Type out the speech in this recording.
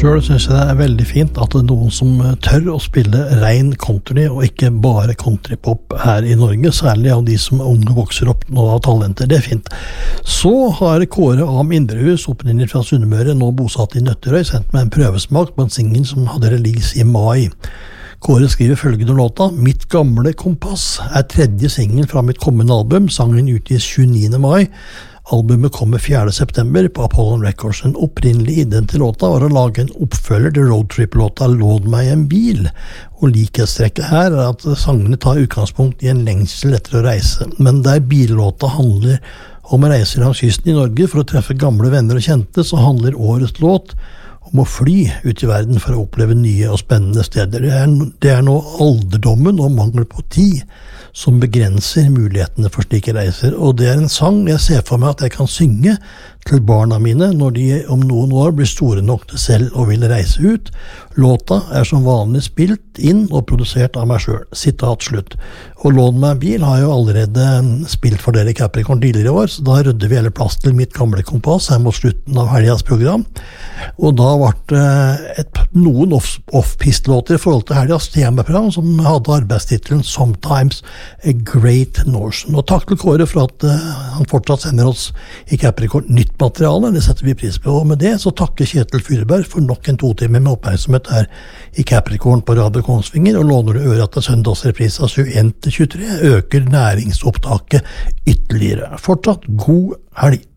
Selv synes jeg det veldig fint at det noen som tør å spille ren country og ikke bare countrypop her i Norge, særlig av de som unge vokser opp nå av talenter. Det fint. Så har Kåre Am Indrehus, opprinnelig fra Sunnmøre, nå bosatt i Nøtterøy, sendt meg en prøvesmak på en single som hadde release i mai. Kåre skriver følgende låta: «Mitt gamle kompass er tredje single fra mitt kommende album. Sangen utgis 29. mai. Albumet kommer 4. september på Apollon Records. En opprinnelig ideen til låta var å lage en oppfølger til roadtrip-låta Lån meg en bil. Og likhetstrekket her er at sangene tar utgangspunkt i en lengsel etter å reise. Men der billåta handler om å reise langs kysten i Norge for å treffe gamle venner og kjente, så handler årets låt om å fly ut i verden for å oppleve nye og spennende steder. Det er nå alderdommen og mangel på tid som begrenser mulighetene for slike reiser, og det er en sang jeg ser for meg at jeg kan synge til barna mine når de om noen år blir store nok til selv og vil reise ut. Låta er som vanlig spilt inn og produsert av meg selv. Sitat slutt. Og Lån meg en bil har jo allerede spilt for dere i Capricorn tidligere i år, så da rydder vi hele plass til Mitt gamle kompass her mot slutten av helgas program. Og da var det noen off-pist-låter i forhold til helgas temaprogram som hadde arbeidstitelen Sometimes a Great Northern. Og takk til Kåre for at han fortsatt sender oss i Capricorn nytt materiale, det setter vi pris på. Og med det så takker Kjetil Fyrberg for nok en 2 timer med oppmerksomhet her i Capricorn på Radio Kongsvinger, og låner du øret til søndagsreprisa 21-23 øker næringsopptaket ytterligere. Fortsatt god helg!